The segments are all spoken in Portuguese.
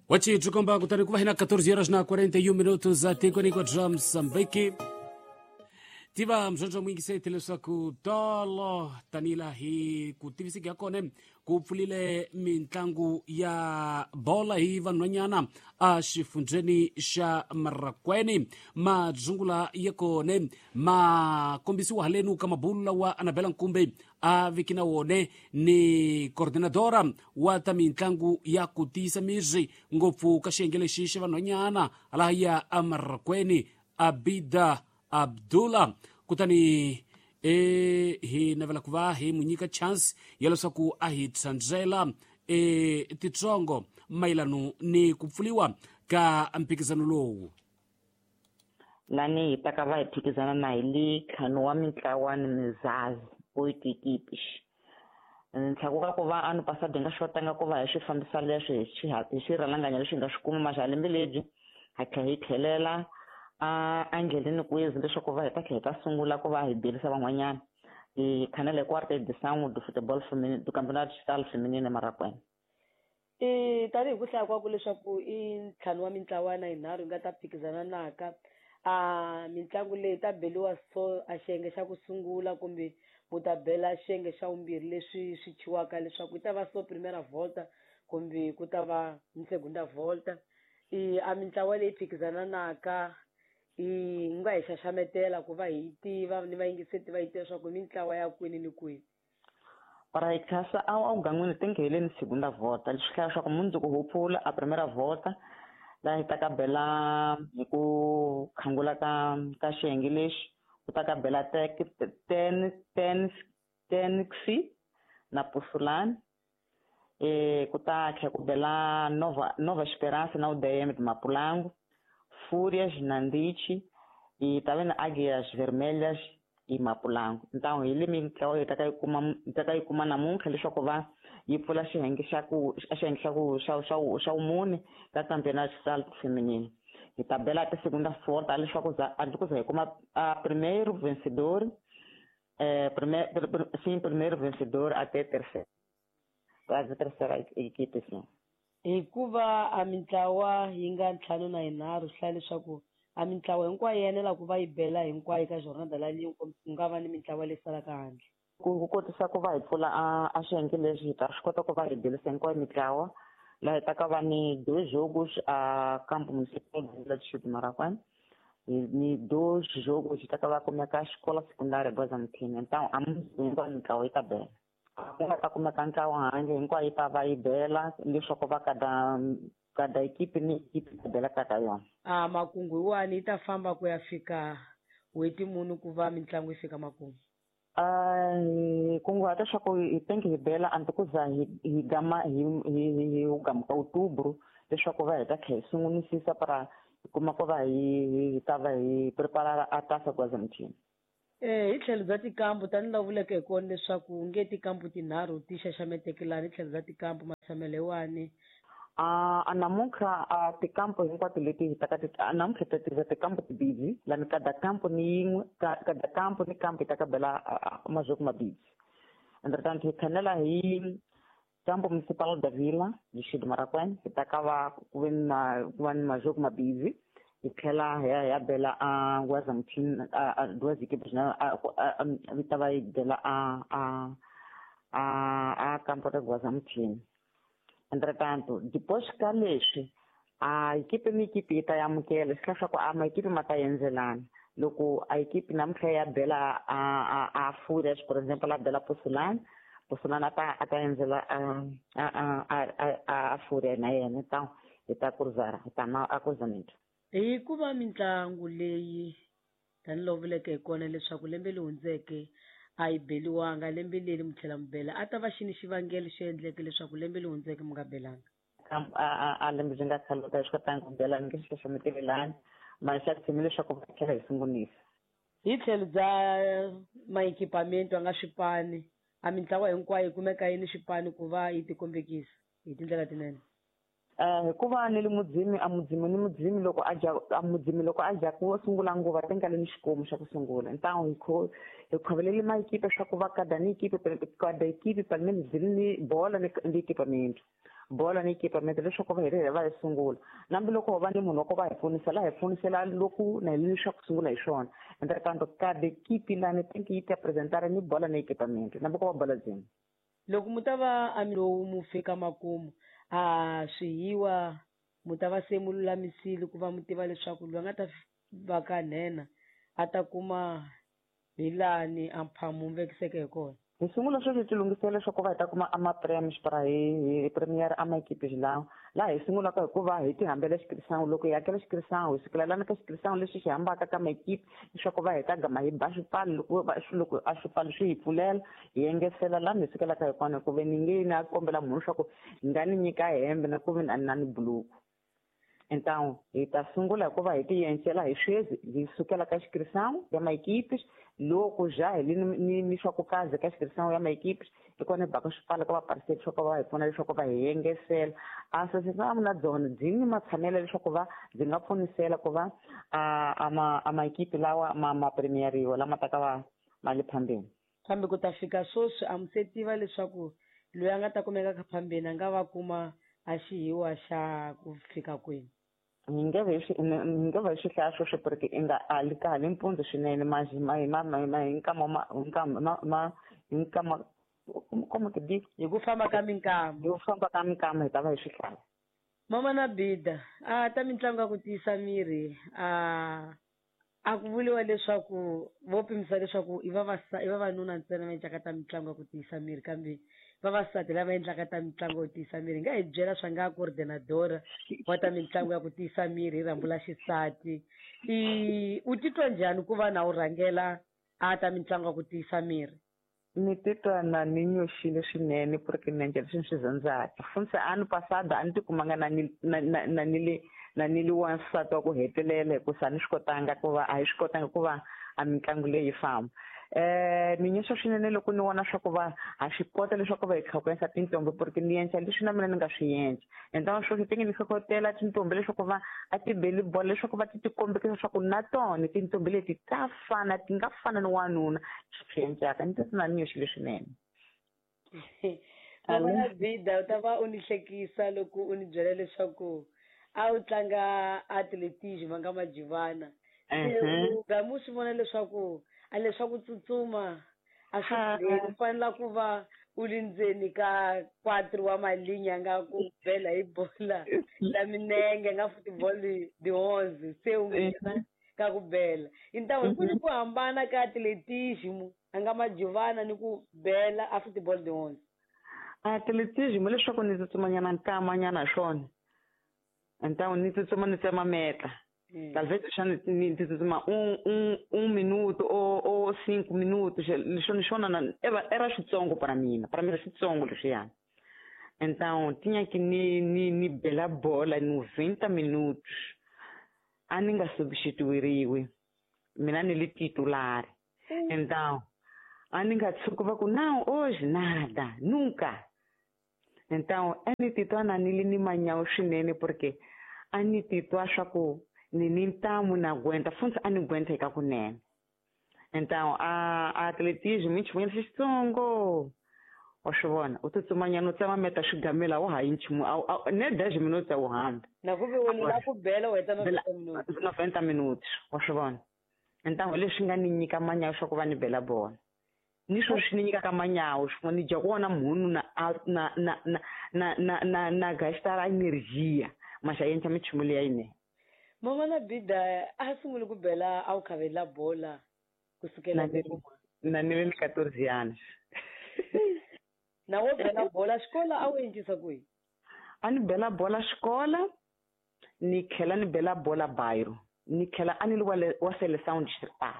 Wachi tukomba kutani kuwa hina 14 horas na 41 minutos atikoni kwa Mozambique. Tiva mjonjo mwingi seti leso kutolo tanila hi kutivisiki yakone kupfulile mintangu ya bola hi vanwanyana a xifundzeni xa Marakweni madzungula yakone makombisiwa halenu kama bula wa Anabela Nkumbe a vikina wone ni koordinadora wa ta mintangu ya kutisa miri ngopfu kaxengele xixa vanwanyana alahaya a Marakweni Abida Abdullah kutani hi navela kuva hi munyika chance yalesaku a hi tsandzela titsongo mailano ni kupfuliwa ka mpikizano lowu lani hi taka va hi phikizana na hi le khanu wa mitlawa ni mizazi u titipish ntlakuka ku va anu pasade nga xotanga ku va hi swi fambisa leswi hi xirhalanganya leswi hi nga swi kuma maxa lembe lebyi ha tlhela hi tlhelela endleleni kwizi leswaku va hi ta tlhela hi ta sungula ku va hi birisa van'wanyana hi khanele quarta edição do futebol feminino do campeonato estadual feminino Marakweni. Tanihi ku hlaya kwaku leswaku i ntlhanu wa mitlawana yinharhu yi nga ta phikizana naka mitlangu leyi ta beliwa so a xiyenge xa ku sungula kumbe mu ta bela xiyenge xa vumbirhi leswi swi chiwaka leswaku yi ta va so primera volta kumbe ku ta va segunda volta a mitlawa leyi phikizana naka hi nga hi xaxametela ku va hi tiva ni vayingiseti va yi tiva leswaku mitlawa ya kwini ni kwini para hi khasa a gan'wini tingeleni segunda volta leswi hlaya leswaku mundzuku ho pfula a primera volta laha hi ta ka bela hi ku khangula ka xiyenge lexi ku ta ka bela tenxi na Pusulani ku ta tlhela ku bela Nova Esperança na UDM de Mapulango, Fúrias na Ndichi e também Águias Vermelhas e Mapulango. Então ele me entregou e tá aí kuma na munca leswaku va yi pfula xiyenge xa umune ka campeonato estadual feminino. Hi ta bela ta segunda volta leswaku ku za hi kuma primeiro vencedor primeiro vencedor até terceiro. Quase terceira equipe sim. Hikuva a mitlawa yi nga ntlhanu na yinharhu swi hlaya leswaku a mitlawa hinkwayo yi enela ku va yi bela hinkwayo ka jornada leyi ku nga va ni mitlawa leyi salaka handle ku kotisa ku va hi pfula a xiyenge lexi hi ta swi kota ku va hi belisa hinkwayo mitlawa laha hi ta ka va ni dois jogos a campo municipal da Distrito Marakweni ni dois jogos hi ta ka va kumeka escola secundária Bozamthini então a hinkwayo mitlawa yi ta bela ku nga ta kumeka ntlawa handle hinkwayo yi ta va yi bela leswaku va kada equipe ni equipe ta bela ka yona makungu hiwani yi ta famba ku ya fika n'hweti muni ku va mitlangu yi fika makumu kunguhata leswaku hi tenke hi bela anti ku za hi gama hi gama ka outubro leswaku va hi ta tlhela hi sungunisisa para hi kuma ku va hi ta va hi prepara a taça Bozamthini hi tlhelo bya tikampu tani la vuleke hi kona leswaku nge tikampu tinharhu ti xaxametekelani hi tlhelo bya tikampu matshamelo hiwani namuntlha tikampu hinkwato leti hi taka namuntlha ta tirhisa tikampu tibidzi lani kada kampu ni yin'we kada kampu ni kampu hi ta ka bela mazoko mabidzi entretanto hi khanela hi campo municipal da Vila Distrito Marakweni hi ta ka va ku va ni mazoko mabidzi hi tlhela hi ya bela Bozamthini duas equipes vi ta va yi bela campo da Bozamthini. Entretanto, depois ka leswi a equipe ni equipe yi ta yamukela swi hlaya leswaku ma equipe ma ta endzelana loko a equipe namuntlha ya bela a Fúrias por exemplo a bela Pusulani a ta endzela a Fúria na yena então hi ta cruzara hi ta na cruzamento hikuva mitlangu leyi tani lovuleke hi kona leswaku lembe li hundzeke a yi beliwanga lembe leri mi tlhela mi bela a ta va xini xivangelo xi endleke leswaku lembe li hundzeke mi nga belanga a lembe byi nga khaluka swi kotanga ku bela mi nge swi xaxametelelani mara xa tshemi leswaku va tlhela hi sungulisa hi tlhelo bya maekipamento a nga swipani a mitlawa hinkwayo yi kumeka yi ni swipani ku va yi tikombekisa hi tindlela tinene hikuva ni le mudzimi ni mudzimi loko a dya ku sungula nguva tenkale ni xikomu xa ku sungula então hi khovelele maekipe swa ku va kada ni ekipe kada ekipe palme ni bola ni equipamento bolo ni equipment leswaku va herile va yi sungula nambi loko va ni munhu wa ku va hi pfunisela loku na hi leswa ku sungula hi swona ende kanto kade kipi lani tenki yi ta presentara ni bolo ni equipment nambi ko va bolo dzini loko mu ta va lowu mu fika makumu a swihiwa mu ta va se mu lulamisile ku va mu tiva leswaku loyi a nga ta va ka nhenha a ta kuma hi lani a mphamu vekiseke hi kona hi sungula sweswi ti lunghisela leswaku va hi ta kuma amaprem xipara hi premier amaekipi xilawo laha hi sungulaka hi ku va hi ti hambela xikirisangu loko hi hakela xikirisangu hi sukela lana ka xikirisangu lexi xi hambaka ka maekipi leswaku va hi ta gama hi ba xipalo loko a swipalo swi hi pfulela hi engesela laha mi sukelaka hi kona ku ve ni nge ni a kombela munhu leswaku hi nga ni nyika hembe na ku ve ni a ni na ni buluku então hi ta sungula hi ku va hi ti yencela hi sweswi hi sukela ka xikirisangu ya maekipi loko já ele ni swa ku kaza ka xikirisangu ya maekipi hi kona hi baka swipala ka vapariseki swa ku va hi pfuna leswaku va hi yengesela a sweswi na byona byi ni matshamelo leswaku va byi nga pfunisela ku va a maekipi lawa ma premieriwa lama ta ka va ma le phambeni kambe ku ta fika swoswi a mi se tiva leswaku loyi a nga ta kumeka ka phambeni a nga va kuma a xihiwa xa ku fika kwini ni nge vi xihlaya sweswo porque i nga ali ka hali mpundzu swinene hi nkama como que diz hi ku famba ka minkama hi ku famba ka minkama hi ta va hi swi hlaya mama na bida ta mitlangu ya ku tiyisa miri a ku vuliwa leswaku vo pimisa leswaku i vavanuna ntsena va endlaka ta mitlangu ya ku tiyisa miri kambe vavasati lava endlaka ta mitlangu yo tiyisa miri hi nga hi byela swa nga coordinadora wa ta mitlangu ya ku tiyisa miri hi rambula xisati u titwa njhani ku va na u rhangela a ta mitlangu ya ku tiyisa miri ni titwa na ni nyoxile swinene porque ni endla leswi ni swi zandzaka funse ano passado a ni tikumanga na nile wansati wa ku hetelela hikusa a ni swi kotanga ku va a hi swi kotanga ku va a mitlangu leyi famba ni nyoxa swinene loko ni vona swa ku va ha swi kota leswaku va hi khakuyensa tintombi porque ni endla leswi na mina ni nga swi endla entawa sweswi ti nge ni hlohlotela tintombi leswaku va a ti beli bolo leswaku va ti kombekisa swa ku na tona tintombi leti ta fana ti nga fana ni wanuna swi endlaka ni tisina ni nyoxile swinene mama bida u ta va u ni hlekisa loko u ni byela leswaku a wu tlanga atletism va nga majivana gamu swi vona leswaku a leswaku tsutsuma a swi ku fanela ku va u le ndzeni ka 4 wa malinya nga ku bela hi bola la minenge nga football the horse se u nghena ka ku bela intawo ku ni ku hambana ka atletism anga majivana ni ku bela a football the horse atletism leswaku ni tsutsumanyana nkamanyana swona intawo ni tsutsuma ni tsema metla talvez ni tsutsuma un minuto o 5 minutos swona era switsongo para mina switsongo leswiyani então tinha que ni bela bola 90 minutos a ni nga substituiriwi mina ni li titulare então a ni nga tshuki va ku não hoje nada nunca então a ni titwa na ni li ni manyawu swinene porque a ni titwa swa ku ni ntamu na aguenta funza a ni aguenta eka kunene então a atletismo nchumu xitsongo wa swi vona u tsutsumanyana u tsema meta swigamela wa ha yi nchumu ne 10 minutos a wu hamba na ku ve wena la ku bela u heta 90 minutos wa swi vona então leswi nga ni nyika manyawu swa ku va ni bela bola ni swo swi ni nyikaka manyawu swi ni dya ku vona munhu na gastara energia masha yencha michumu leya yine mama na bida a sungule ku bela a wu khavela bola kusukela na ni le 14 anos na wo bela bola xikola a wu endlisa kwihi a ni bela bola xikola ni tlhela ni bela bola bayro ni tlhela a ni wa seleção distrital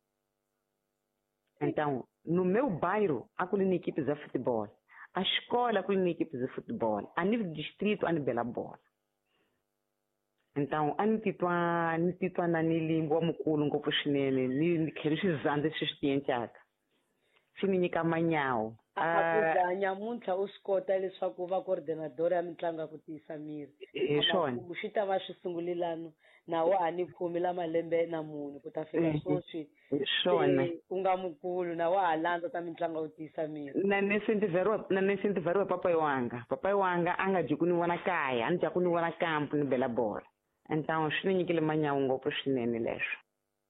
então no meu bairro a ku ni equipe za futebol a escola ku ni equipe za futebol a nível distrito a ni bela bola então a ni titwa na ni lingwa mukulu ngopfu swinene ni tlhela xizandze swi tiyentyaka swi ni nyika manyawu akuza nyamuntlha u swi kota leswaku va coordinator ya mitlangu ya ku tiyisa miri hi swona swi ta va swi sungulelano na wani 10 la malembe na mune ku ta fika sweswi hi swona u nga mukulu na wa ha landza ta mitlangu yo tiyisa miri na nesindivheriwe papai wanga a nga dyi ku ni vona kaya a ni dya ku ni vona kampu ni bela bola ntlangu swi ni nyikile manyawu ngopfu swinene leswo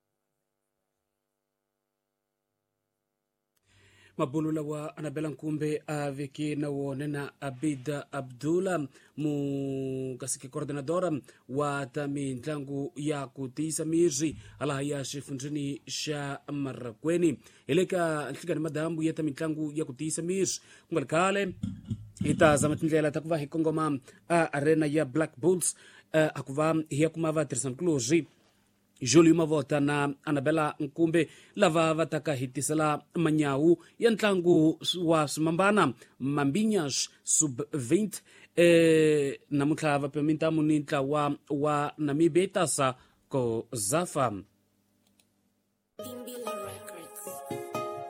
mabulu lawa anabela nkumbe aveke na wone na Abida Abdullah mukasike coordinadora wa ta mitlangu ya ku tiyisa miri alaha ya xifundzeni xa Marakweni eleka nhlikani madambu ya ta mitlangu ya ku tiyisa miri ku nga khale hi ta zama tindlela ta ku va hi kongoma a arena ya Black Bulls a ku va hi ya kuma va tirhisana kulozwi Julio Mavota na Anabela Nkumbe lava va taka hitisela manyawu ya ntlangu wa swimambana Mambinyas sub-20 namuntlha va pementa munintla wa Namibia tasa ko Zafa.